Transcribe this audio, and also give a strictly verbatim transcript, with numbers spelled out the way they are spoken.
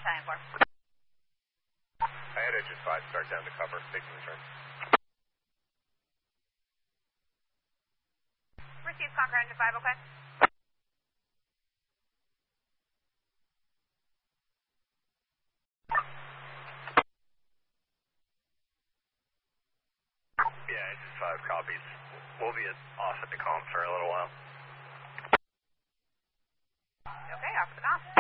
Cheyenne four. I had engine five start down to cover, making the turn. Receive Conquer engine five, okay? Yeah, engine five copies. We'll be off at the comp for a little while. Okay, off the comp.